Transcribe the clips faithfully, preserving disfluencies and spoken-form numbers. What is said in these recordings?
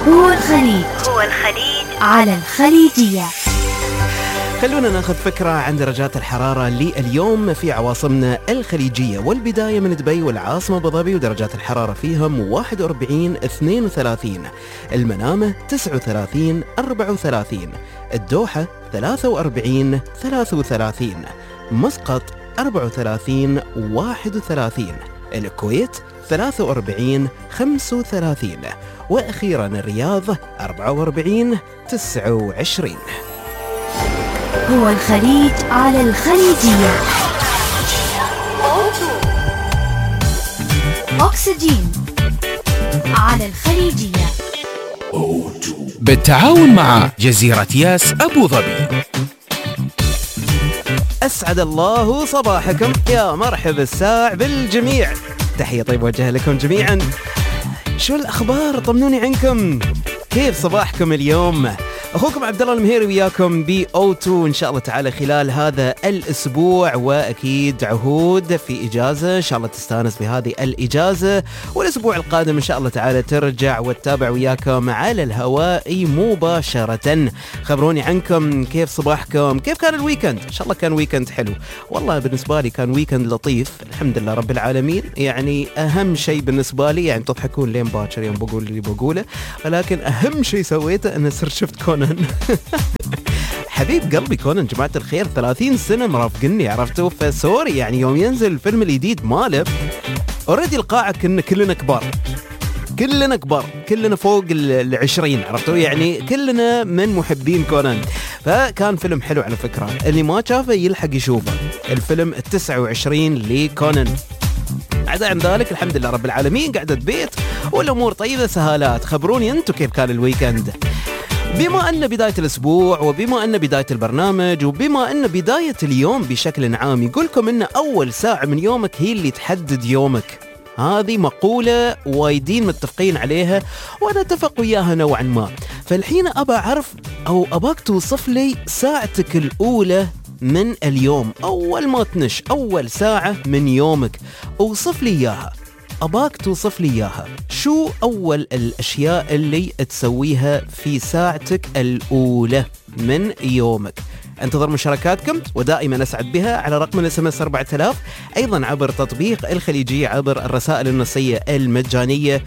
هو الخليج هو الخليج على الخليجية. خلونا ناخذ فكرة عن درجات الحرارة لليوم في عواصمنا الخليجية، والبداية من دبي والعاصمة أبو ظبي ودرجات الحرارة فيهم واحد وأربعين اثنين وثلاثين، المنامة تسعة وثلاثين أربعة وثلاثين، الدوحة ثلاثة وأربعين ثلاثة وثلاثين، مسقط أربعة وثلاثين واحد وثلاثين، الكويت ثلاثة وأربعين خمسة وثلاثين، وأخيرا الرياض أربعة وأربعين تسعة وعشرين. هو الخليج على الخليجية. أكسجين على الخليجية بالتعاون مع جزيرة ياس أبو ظبي. أسعد الله صباحكم، يا مرحب الساع بالجميع، تحية طيب وجه لكم جميعا. شو الأخبار؟ طمنوني عنكم، كيف صباحكم اليوم؟ أخوكم عبد الله المهيري وياكم بي أو تو إن شاء الله تعالى خلال هذا الأسبوع، وأكيد عهود في إجازة إن شاء الله تستانس بهذه الإجازة، والأسبوع القادم إن شاء الله تعالى ترجع وتتابع وياكم على الهواء مباشرة. خبروني عنكم، كيف صباحكم؟ كيف كان الويكند؟ إن شاء الله كان ويكند حلو. والله بالنسبة لي كان ويكند لطيف الحمد لله رب العالمين. يعني أهم شيء بالنسبة لي، يعني تضحكون لين باكر يوم بقول اللي بقوله، ولكن أهم شيء سويته أن صرت شفت كونان. حبيب قلبي كونان جماعة الخير، ثلاثين سنة مرافقني، عرفتوا؟ فسوري يعني يوم ينزل الفيلم الجديد ماله اوريدي القاعة كنا كلنا كبار، كلنا كبار، كلنا فوق العشرين، عرفتوا؟ يعني كلنا من محبين كونان. فكان فيلم حلو على فكرة، اللي ما شافه يلحق يشوفه، الفيلم التسعة وعشرين لكونان. عدا عن ذلك الحمد لله رب العالمين قعدة بيت والأمور طيبة سهالات. خبروني أنتم كيف كان الويكند؟ بما أن بداية الأسبوع، وبما أن بداية البرنامج، وبما أن بداية اليوم بشكل عام، يقولكم أن أول ساعة من يومك هي اللي تحدد يومك. هذه مقولة وايدين متفقين عليها وأنا أتفق وياها نوعا ما. فالحين أبا أعرف أو أباك توصف لي ساعتك الأولى من اليوم، أول ما تنش أول ساعة من يومك أوصف لي إياها، أباك توصف لي إياها. شو أول الأشياء اللي تسويها في ساعتك الأولى من يومك؟ انتظر مشاركاتكم ودائما أسعد بها على رقم الاس ام اس أربعة آلاف، أيضا عبر تطبيق الخليجية، عبر الرسائل النصية المجانية.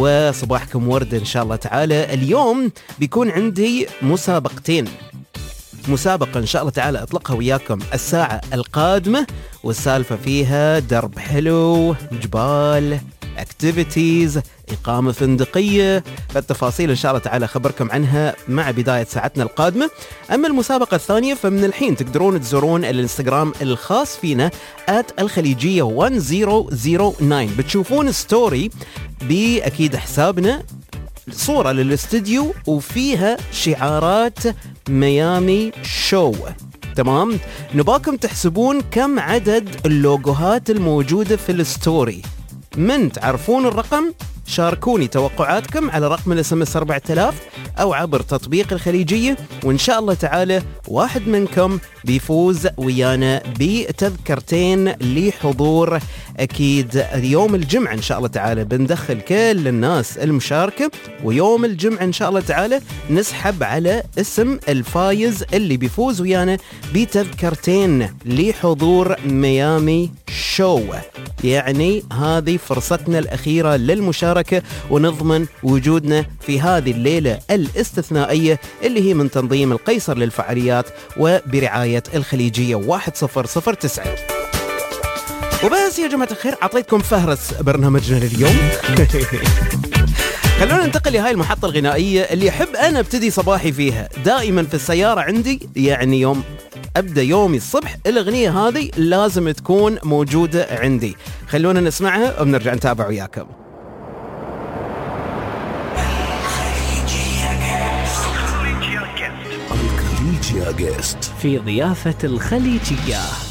وصباحكم ورد إن شاء الله تعالى. اليوم بيكون عندي مسابقتين، مسابقة إن شاء الله تعالى أطلقها وياكم الساعة القادمة، والسالفة فيها درب حلو، جبال، اكتيفيتيز، إقامة فندقية. فالتفاصيل إن شاء الله تعالى خبركم عنها مع بداية ساعتنا القادمة. أما المسابقة الثانية فمن الحين تقدرون تزورون الانستغرام الخاص فينا آت الخليجية ألف وتسعة، بتشوفون ستوري بأكيد حسابنا، صورة للاستديو وفيها شعارات ميامي شو. تمام؟ نباكم تحسبون كم عدد اللوجوهات الموجودة في الستوري. من تعرفون الرقم شاركوني توقعاتكم على رقم الاس ام اس أربعة آلاف او عبر تطبيق الخليجية، وان شاء الله تعالى واحد منكم بيفوز ويانا بتذكرتين لحضور اكيد يوم الجمعة ان شاء الله تعالى. بندخل كل الناس المشاركة، ويوم الجمعة ان شاء الله تعالى نسحب على اسم الفايز اللي بيفوز ويانا بتذكرتين لحضور ميامي شو. يعني هذه فرصتنا الأخيرة للمشاركة ونضمن وجودنا في هذه الليلة الاستثنائية اللي هي من تنظيم القيصر للفعاليات وبرعاية الخليجية واحد صفر صفر تسعة. وبس يا جماعة الخير، عطيتكم فهرس برنامجنا لليوم. خلونا ننتقل لهاي المحطة الغنائية اللي أحب أنا ابتدي صباحي فيها دائما في السيارة عندي. يعني يوم أبدأ يومي الصبح الأغنية هذه لازم تكون موجودة عندي. خلونا نسمعها وبنرجع نتابع وياكم. الخليجية جيست في ضيافة الخليجية.